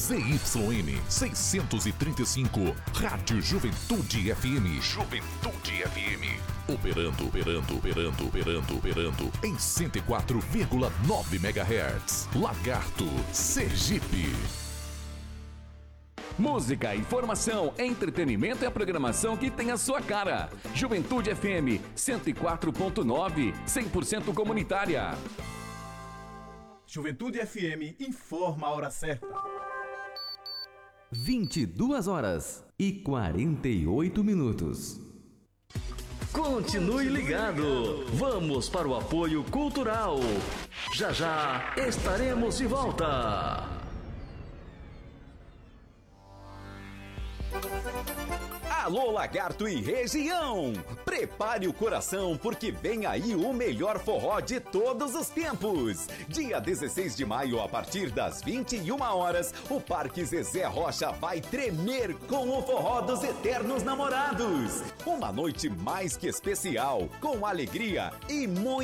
ZYN 635, Rádio Juventude FM. Juventude FM. Operando em 104,9 MHz. Lagarto, Sergipe. Música, informação, entretenimento e a programação que tem a sua cara. Juventude FM 104.9, 100% comunitária. Juventude FM informa a hora certa. 22h48. Continue ligado. Vamos para o apoio cultural. Já já estaremos de volta. Alô, Lagarto e região! Prepare o coração porque vem aí o melhor forró de todos os tempos. Dia 16 de maio, a partir das 21 horas, o Parque Zezé Rocha vai tremer com o forró dos eternos namorados. Uma noite mais que especial, com alegria e muito